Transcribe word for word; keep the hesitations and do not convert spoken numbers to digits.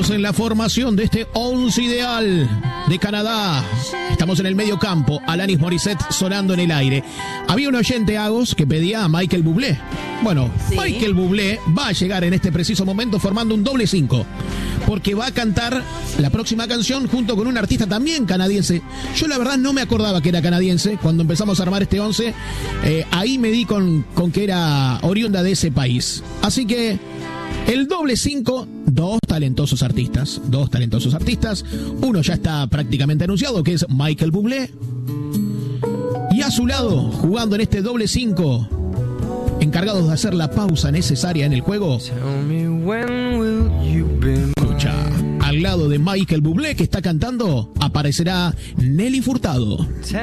En la formación de este once ideal de Canadá. Estamos en el medio campo. Alanis Morissette sonando en el aire. Había un oyente, Agos, que pedía a Michael Bublé. Bueno, sí. Michael Bublé va a llegar en este preciso momento formando un doble cinco. Porque va a cantar la próxima canción junto con un artista también canadiense. Yo la verdad no me acordaba que era canadiense cuando empezamos a armar este once. Eh, ahí me di con, con que era oriunda de ese país. Así que el doble cinco, dos talentosos artistas, dos talentosos artistas. Uno ya está prácticamente anunciado, que es Michael Bublé. Y a su lado, jugando en este doble cinco, encargados de hacer la pausa necesaria en el juego. Escucha, al lado de Michael Bublé que está cantando, aparecerá Nelly Furtado.